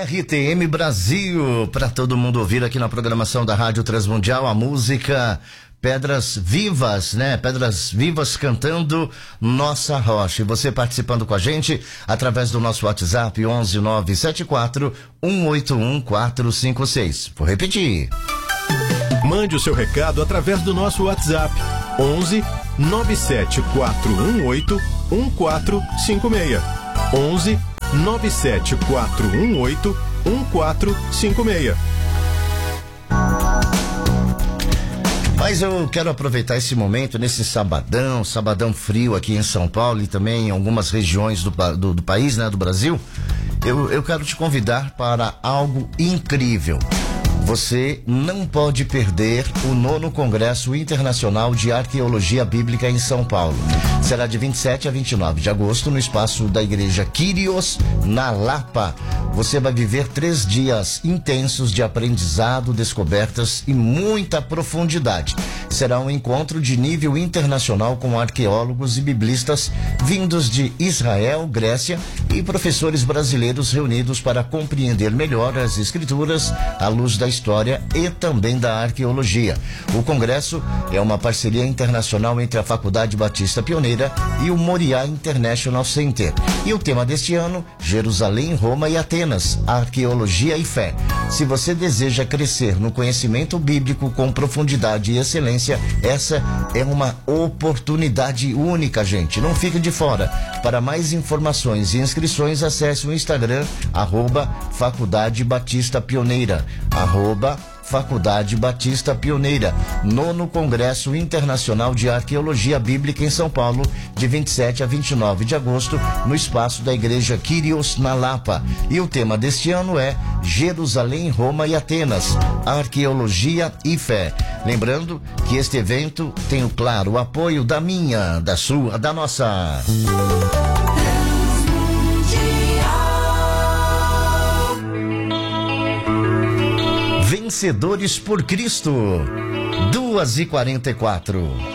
RTM Brasil, para todo mundo ouvir aqui na programação da Rádio Transmundial, a música Pedras Vivas, né? Pedras Vivas cantando Nossa Rocha. E você participando com a gente através do nosso WhatsApp 11 974 181 456. Vou repetir. Mande o seu recado através do nosso WhatsApp 11 97418 1456. 11 97418 1456. Mas eu quero aproveitar esse momento, nesse sabadão frio aqui em São Paulo e também em algumas regiões do país, né, do Brasil. Eu quero te convidar para algo incrível. Você não pode perder o 9º Congresso Internacional de Arqueologia Bíblica em São Paulo. Será de 27 a 29 de agosto no espaço da Igreja Kyrios, na Lapa. Você vai viver 3 dias intensos de aprendizado, descobertas e muita profundidade. Será um encontro de nível internacional com arqueólogos e biblistas vindos de Israel, Grécia e professores brasileiros reunidos para compreender melhor as escrituras à luz da história e também da arqueologia. O congresso é uma parceria internacional entre a Faculdade Batista Pioneira e o Moriá International Center. E o tema deste ano, Jerusalém, Roma e Atenas, arqueologia e fé. Se você deseja crescer no conhecimento bíblico com profundidade e excelência, essa é uma oportunidade única, gente. Não fique de fora. Para mais informações e inscrições, acesse o Instagram, @Faculdade Batista Pioneira, Faculdade Batista Pioneira. 9º Congresso Internacional de Arqueologia Bíblica em São Paulo, de 27 a 29 de agosto, no espaço da Igreja Kyrios, na Lapa. E o tema deste ano é Jerusalém, Roma e Atenas, arqueologia e fé. Lembrando que este evento tem, claro, o apoio da minha, da sua, da nossa... Vencedores por Cristo, 2h44.